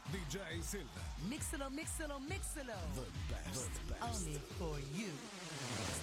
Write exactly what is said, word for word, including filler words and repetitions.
D J Silver. Mixalo, mixalo, mixalo. The best, the best. Only for you.